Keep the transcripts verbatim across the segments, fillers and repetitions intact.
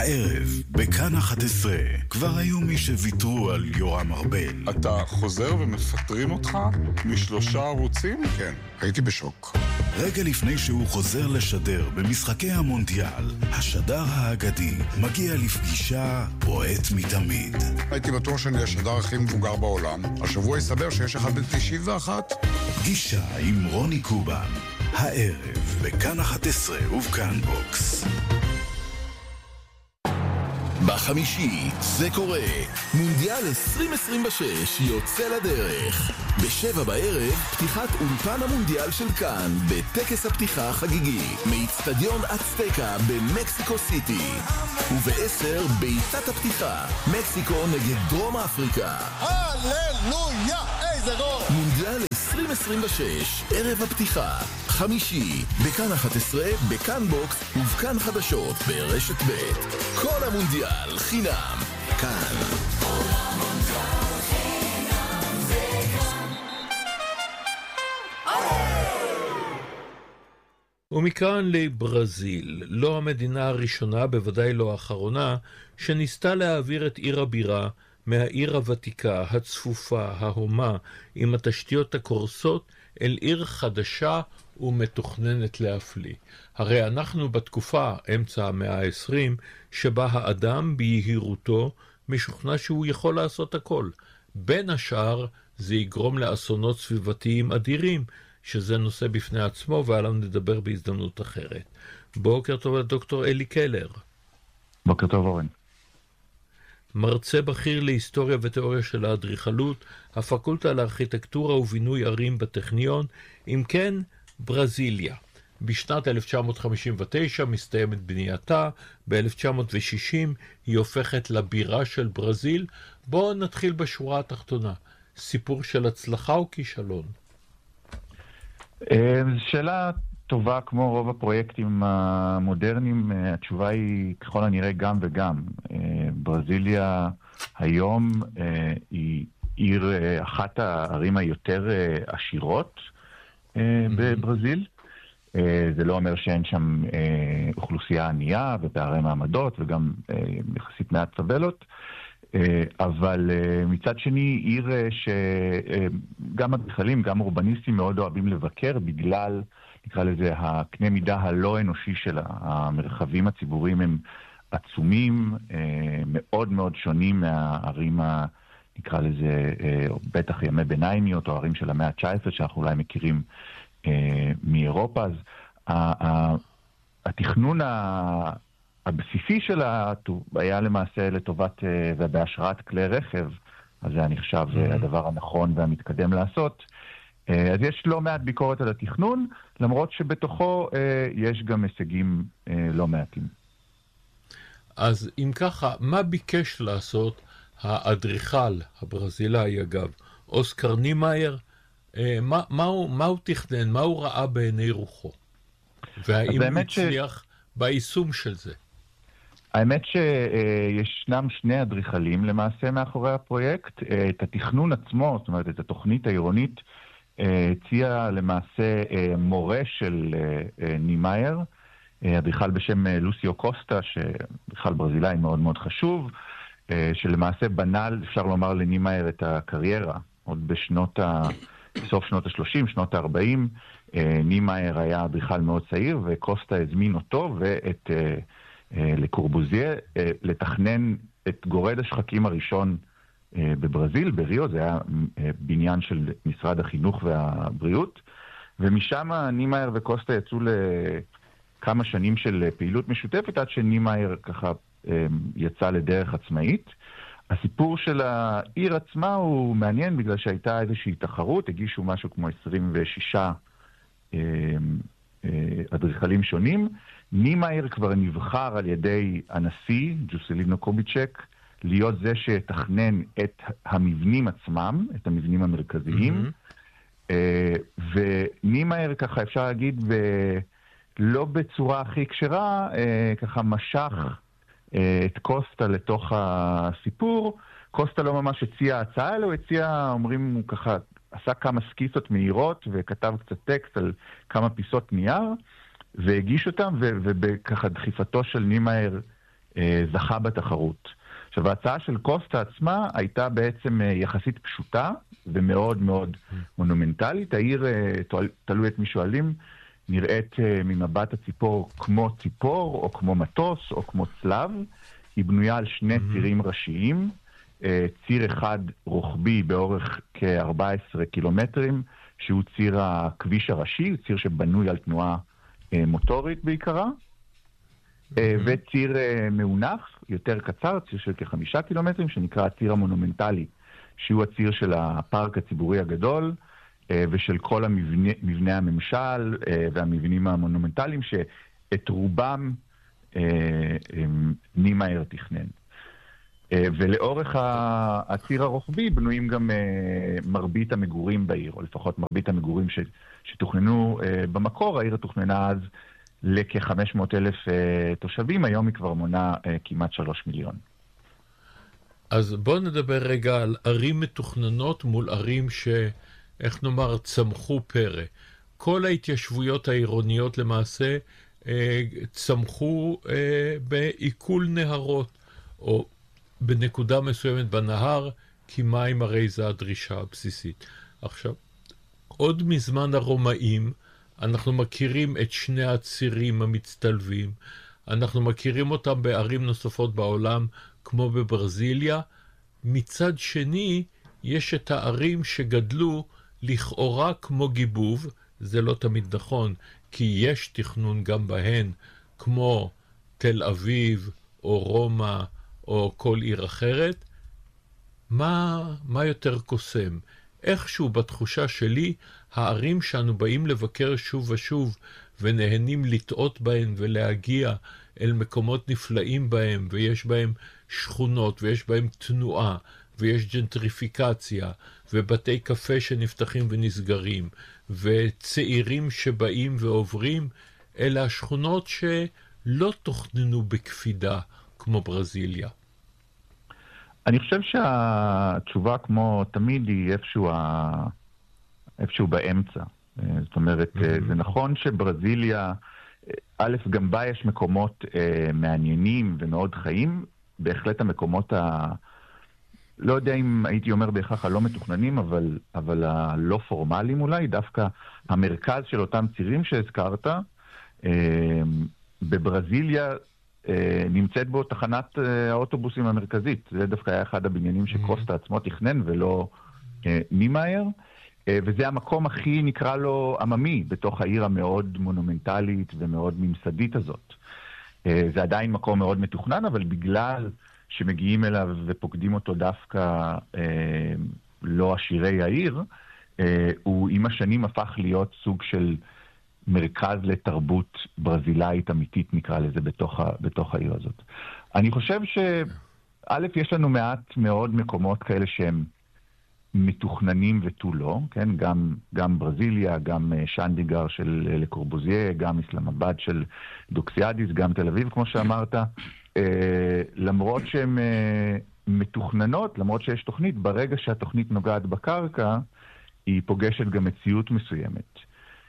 הערב, בכאן אחת עשרה, כבר היו מי שוויתרו על יורם ארבל. אתה חוזר ומפטרים אותך משלושה ערוצים? כן, הייתי בשוק. רגע לפני שהוא חוזר לשדר במשחקי המונדיאל, השדר האגדי מגיע לפגישה בועט מתמיד. הייתי בטוח שאני השדר הכי מבוגר בעולם. השבוע יסבר שיש אחד בין תשעים ואחת. פגישה עם רוני קובן. הערב, בכאן אחת עשרה ובכאן בוקס. בחמישי זה קורה, מונדיאל עשרים עשרים ושש יוצא לדרך. בשבע בערב, פתיחת אולפן המונדיאל של כאן, בטקס הפתיחה החגיגי, מאצטדיון אצטקה במקסיקו סיטי. ובעשר, בעיטת הפתיחה, מקסיקו נגד דרום אפריקה. הללויה, איזה גול! מונדיאל עשרים עשרים ושש, ערב הפתיחה, חמישי, בכאן אחת עשרה, בכאן בוקס ובכאן חדשות ברשת ב'. כל המונדיאל חינם, כאן. ומכאן לברזיל, לא המדינה הראשונה, בוודאי לא האחרונה, שניסתה להעביר את עיר הבירה מהעיר הוותיקה, הצפופה, ההומה, עם התשתיות הקורסות, אל עיר חדשה ומתוכננת להפליא. הרי אנחנו בתקופה, אמצע המאה ה-עשרים, שבה האדם ביהירותו משוכנע שהוא יכול לעשות הכל. בין השאר זה יגרום לאסונות סביבתיים אדירים, שזה נושא בפני עצמו, ועליו נדבר בהזדמנות אחרת. בוקר טוב לדוקטור אלי קלר. בוקר טוב אורן. מרצה בכיר להיסטוריה ותיאוריה של האדריכלות, הפקולטה לארכיטקטורה ובינוי ערים בטכניון. אם כן, ברזיליה. בשנת אלף תשע מאות חמישים ותשע מסתיימת בנייתה, ב-אלף תשע מאות שישים היא הופכת לבירה של ברזיל. בואו נתחיל בשורה התחתונה. סיפור של הצלחה או כישלון? שאלה טובה, כמו רוב הפרויקטים המודרניים, התשובה היא ככל הנראה גם וגם. ברזיליה היום היא עיר, אחת הערים היותר עשירות בברזיל. זה לא אומר שאין שם אוכלוסייה ענייה ופערי מעמדות וגם יחסית מעט סבלות, אבל מצד שני עיר שגם אדריכלים, גם אורבניסטים מאוד אוהבים לבקר, בגלל, נקרא לזה, הקנה מידה הלא אנושי שלה. המרחבים הציבוריים הם עצומים, מאוד מאוד שונים מהערים, נקרא לזה, בטח ימי ביניימיות או ערים של המאה ה-תשע עשרה שאנחנו אולי מכירים מאירופה. אז התכנון הבסיסי שלה היה למעשה לטובת ובהשראת כלי רכב, אז זה נחשב הדבר הנכון והמתקדם לעשות. אז יש לא מעט ביקורת על התכנון, למרות שבתוכו יש גם הישגים לא מעטים. אז אם ככה, מה ביקש לעשות האדריכל הברזילאי, אגב, אוסקר נימאייר? מה, מה, הוא, מה הוא תכנן, מה הוא ראה בעיני רוחו? והאם הוא הצליח ש... ביישום של זה? האמת שישנם שני אדריכלים למעשה מאחורי הפרויקט. את התכנון עצמו, זאת אומרת את התוכנית העירונית, הציע למעשה מורה של נימאייר, אדריכל בשם לוסיו קוסטה, שאדריכל ברזילאי מאוד מאוד חשוב, שלמעשה בנה, אפשר לומר, לנימאייר את הקריירה. עוד בשנות ה... בסוף שנות ה-שלושים, שנות ה-ארבעים, נימאייר היה אדריכל מאוד צעיר, וקוסטה הזמין אותו ואת לקורבוזיה לתכנן את גורד השחקים הראשון בברזיל, בריו. זה היה בניין של משרד החינוך והבריאות, ומשם נימאייר וקוסטה יצאו לכמה שנים של פעילות משותפת, עד שנימאייר ככה יצא לדרך עצמאית. הסיפור של העיר עצמה הוא מעניין, בגלל שהייתה איזושהי תחרות, הגישו משהו כמו עשרים ושישה אדריכלים שונים. נימאייר כבר נבחר על ידי הנשיא, ג'וסלינו קוביצ'ק, להיות זה שתכנן את המבנים עצמם, את המבנים המרכזיים. Mm-hmm. ונימאייר, ככה אפשר להגיד, ב- לא בצורה הכי קשרה, ככה משך את קוסטה לתוך הסיפור. קוסטה לא ממש הציע הצעה, אלא הוא הציע, אומרים, הוא ככה עשה כמה סקיסות מהירות וכתב קצת טקסט על כמה פיסות נייר, והגיש אותם, ובככה דחיפתו של נימאייר זכה בתחרות. עכשיו, ההצעה של קוסטה עצמה הייתה בעצם יחסית פשוטה ומאוד מאוד מונומנטלית. העיר, תלוי את מי שואלים, נראית ממבט הציפור כמו ציפור, או כמו מטוס, או כמו צלב. היא בנויה על שני צירים ראשיים, ציר אחד רוחבי באורך כ-ארבעה עשר קילומטרים, שהוא ציר הכביש הראשי, ציר שבנוי על תנועה מוטורית בעיקרה, וציר מאונח, יותר קצר, ציר של כחמישה קילומטרים, שנקרא הציר המונומנטלי, שהוא הציר של הפארק הציבורי הגדול, ושל כל המבנה, מבנה הממשל והמבנים המונומנטליים, שאת רובם נימאייר תכנן. ולאורך הציר הרוחבי בנויים גם מרבית המגורים בעיר, או לפחות מרבית המגורים שתוכננו במקור. העיר תוכננה אז לכ-חמש מאות אלף תושבים, היום היא כבר מונה כמעט שלוש מיליון. אז בואו נדבר רגע על ערים מתוכננות מול ערים ש, איך נאמר, צמחו פרא. כל ההתיישבויות העירוניות למעשה צמחו בעיכול נהרות, או בנקודה מסוימת בנהר, כי מים הרי זה הדרישה הבסיסית. עכשיו, עוד מזמן הרומאים, אנחנו מכירים את שני הצירים המצטלבים, אנחנו מכירים אותם בערים נוספות בעולם, כמו בברזיליה. מצד שני, יש את הערים שגדלו לכאורה כמו גיבוב, זה לא תמיד נכון, כי יש תכנון גם בהן, כמו תל אביב, או רומא, או כל עיר אחרת. מה, מה יותר קוסם? איכשהו בתחושה שלי, הערים שאנו באים לבקר שוב ושוב, ונהנים לטעות בהן ולהגיע אל מקומות נפלאים בהם, ויש בהם שכונות, ויש בהם תנועה, ויש ג'נטריפיקציה, ובתי קפה שנפתחים ונסגרים, וצעירים שבאים ועוברים, אלה השכונות שלא תוכננו בקפידה, כמו ברזיליה. אני חושב שהתשובה כמו תמיד היא איפשהו, ה... איפשהו באמצע. זאת אומרת, mm-hmm. זה נכון שברזיליה, א', גם בה יש מקומות אה, מעניינים ומאוד חיים, בהחלט המקומות ה... לא יודע אם הייתי אומר בהכרח הלא מתוכננים, אבל, אבל הלא פורמליים אולי, דווקא המרכז של אותם צירים שהזכרת, אה, בברזיליה, נמצאת בו תחנת האוטובוסים המרכזית. זה דווקא היה אחד הבניינים שקוסטה עצמו תכנן ולא נימאייר. וזה המקום הכי, נקרא לו, עממי, בתוך העיר המאוד מונומנטלית ומאוד ממסדית הזאת. זה עדיין מקום מאוד מתוכנן, אבל בגלל שמגיעים אליו ופוקדים אותו דווקא לא עשירי העיר, הוא עם השנים הפך להיות סוג של מרכז לתרבות ברזילאית אמיתית, נקרא לזה, בתוך, ה, בתוך העיר הזאת. אני חושב שא', יש לנו מעט מאוד מקומות כאלה שהם מתוכננים ותו לא, כן? גם, גם ברזיליה, גם שנדיגר של לקורבוזיה, גם אסלאמבאד של דוקסיאדיס, גם תל אביב, כמו שאמרת. למרות שהן מתוכננות, למרות שיש תוכנית, ברגע שהתוכנית נוגעת בקרקע, היא פוגשת גם מציאות מסוימת.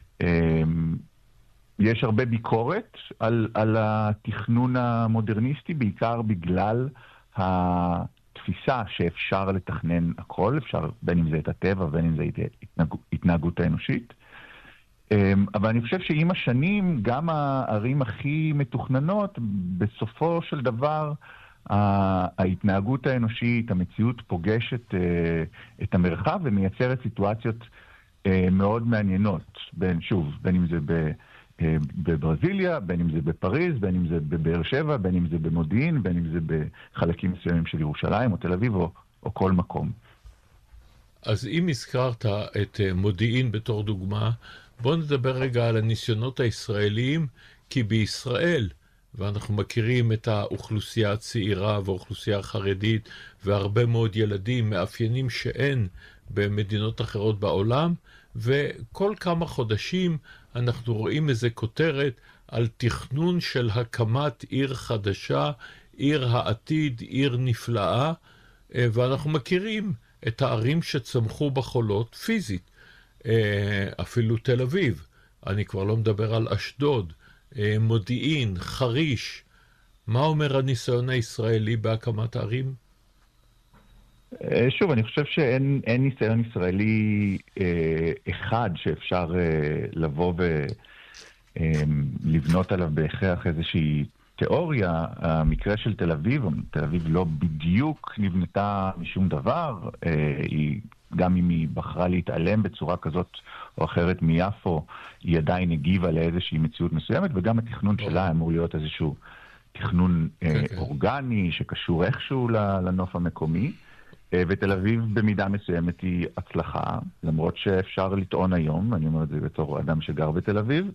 יש הרבה ביקורת על, על התכנון המודרניסטי, בעיקר בגלל התפיסה שאפשר לתכנן הכל, אפשר בין אם זה את הטבע, בין אם זה התנהגות, התנהגות האנושית. אבל אני חושב שעם השנים, גם הערים הכי מתוכננות, בסופו של דבר, ההתנהגות האנושית, המציאות פוגשת את המרחב ומייצרת סיטואציות מאוד מעניינות, בין, שוב, בין אם זה בברזיליה, בין אם זה בפריז, בין אם זה בבאר שבע, בין אם זה במודיעין, בין אם זה בחלקים מסוימים של ירושלים או תל אביב או, או כל מקום. אז אם הזכרת את מודיעין בתור דוגמה, בואו נדבר רגע על הניסיונות הישראליים, כי בישראל, ואנחנו מכירים את האוכלוסייה הצעירה והאוכלוסייה החרדית, והרבה מאוד ילדים, מאפיינים שאין במדינות אחרות בעולם, וכל כמה חודשים אנחנו רואים איזה כותרת על תכנון של הקמת עיר חדשה, עיר העתיד, עיר נפלאה, ואנחנו מכירים את הערים שצמחו בחולות פיזית, אפילו תל אביב, אני כבר לא מדבר על אשדוד, מודיעין, חריש. מה אומר הניסיון הישראלי בהקמת הערים? שוב, אני חושב שאין אין ניסיון ישראלי אה, אחד שאפשר אה, לבוא ולבנות אה, עליו בהכרח איזושהי תיאוריה. המקרה של תל אביב, תל אביב לא בדיוק נבנתה משום דבר, אה, היא, גם אם היא בחרה להתעלם בצורה כזאת או אחרת מיפו, היא עדיין הגיבה לאיזושהי מציאות מסוימת, וגם התכנון שלה אמור להיות איזשהו תכנון אה, כן, כן. אורגני שקשור איכשהו לנוף המקומי. ותל אביב במידה מסוימת היא הצלחה, למרות שאפשר לטעון היום, אני אומר את זה בתור אדם שגר בתל אביב,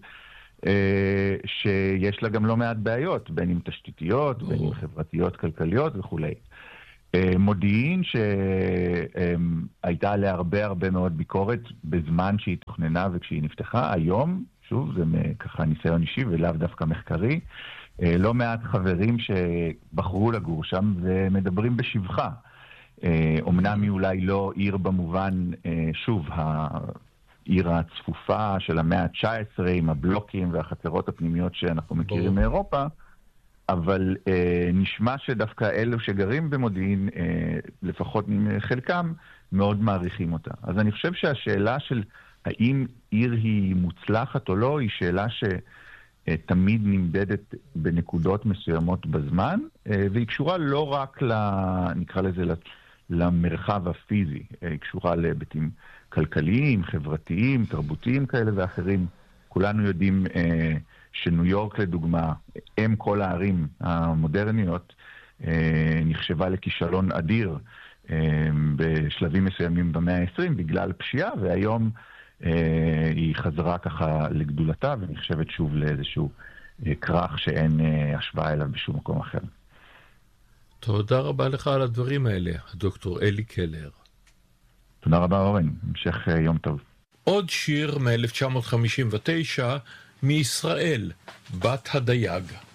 שיש לה גם לא מעט בעיות, בין אם תשתיתיות, בין אם חברתיות, כלכליות וכו'. מודיעין שהייתה עליה הרבה הרבה מאוד ביקורת בזמן שהיא תוכננה וכשהיא נפתחה, היום, שוב, זה ככה ניסיון אישי ולאו דווקא מחקרי, לא מעט חברים שבחרו לגור שם ומדברים בשבחה. אומנם היא אולי לא עיר במובן, שוב, העיר הצפופה של המאה ה-תשע עשרה עם הבלוקים והחצרות הפנימיות שאנחנו מכירים מאירופה, אבל נשמע שדווקא אלו שגרים במודיעין, לפחות חלקם, מאוד מעריכים אותה. אז אני חושב שהשאלה של האם עיר היא מוצלחת או לא, היא שאלה שתמיד נמדדת בנקודות מסוימות בזמן, והיא קשורה לא רק, נקרא לזה, למרחב הפיזי, היא קשורה להיבטים כלכליים, חברתיים, תרבותיים כאלה ואחרים. כולנו יודעים אה, שניו יורק לדוגמה, אם כל הערים המודרניות, אה, נחשבה לכישלון אדיר אה, בשלבים מסוימים במאה ה-עשרים בגלל פשיעה, והיום אה, היא חזרה ככה לגדולתה ונחשבת שוב לאיזשהו אה, כרך שאין אה, השוואה אליו בשום מקום אחר. תודה רבה לך על הדברים האלה, דוקטור אלי קלר. תודה רבה אורן, המשך יום טוב. עוד שיר מ-אלף תשע מאות חמישים ותשע מישראל, בת הדייג.